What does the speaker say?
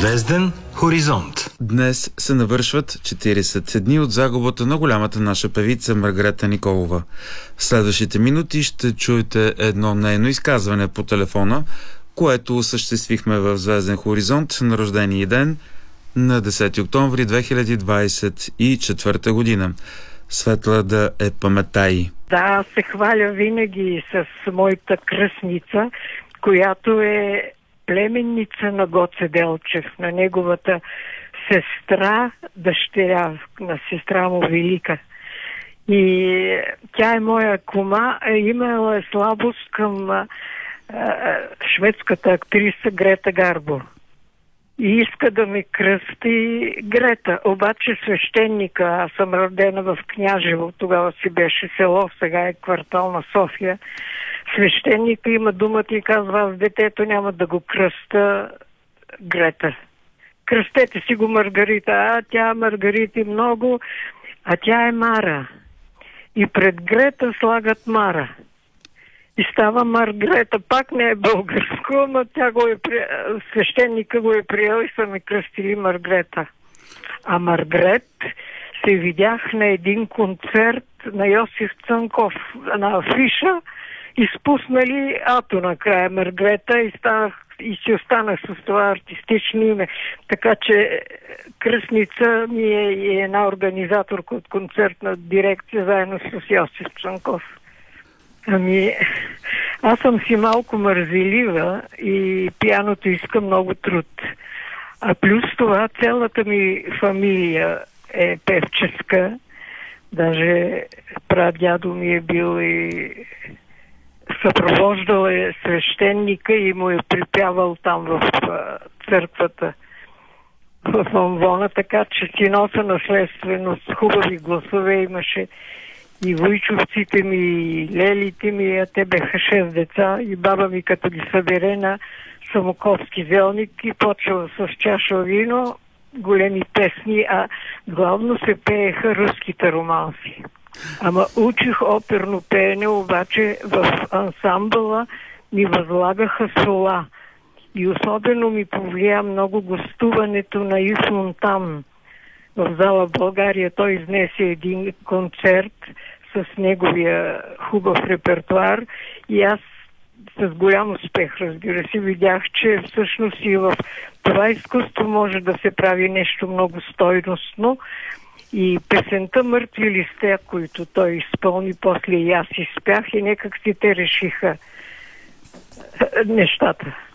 Звезден хоризонт. Днес се навършват 40 дни от загубата на голямата наша певица Маргарета Николова. В следващите минути ще чуете едно нейно изказване по телефона, което осъществихме в Звезден хоризонт на рождения ден на 10 октомври 2024 година. Светла да е паметта й. Да, аз се хваля винаги с моята кръстница, която е племенница на Гоце Делчев, на неговата сестра, дъщеря, на сестра му Велика. И тя е моя кума, имала е слабост към шведската актриса Грета Гарбо. И иска да ми кръсти Грета. Обаче свещеника, аз съм родена в Княжево, тогава си беше село, сега е квартал на София. Свещеника има думата и казва: аз детето няма да го кръста Грета. Кръстете си го Маргарита. А тя Маргарити много, а тя е Мара. И пред Грета слагат Мара. И става Маргрета. Пак не е българско, но тя свещеника го е приел и са ме кръстили Маргрета. А Маргрет се видях на един концерт на Йосиф Цанков. На афиша изпуснали ато накрая Маргрета и си останах с това артистично име. Така че кръстница ми е и една организаторка от концертна дирекция заедно с Йосиф Цанков. Ами, аз съм си малко мързелива и пианото иска много труд. А плюс това цялата ми фамилия е певческа. Даже прадядо ми е бил и съпровождал е свещеника и му е припявал там в църквата, в амвона, така че си носа наследственост, хубави гласове имаше. И войчовците ми, и лелите ми, а те беха 6 деца и баба ми като ги събере на Самоковски зелник и почва с чаша вино, големи песни, а главно се пееха руските романси. Ама учих оперно пеене, обаче в ансамбъла ми възлагаха сола. И особено ми повлия много гостуването на Ив Монтан в зала България. Той изнесе един концерт с неговия хубав репертуар и аз с голям успех, разбира се, видях, че всъщност и в това изкуство може да се прави нещо много стойностно. И песента "Мъртви листе", които той изпълни, после и аз изпях и някак си те решиха нещата.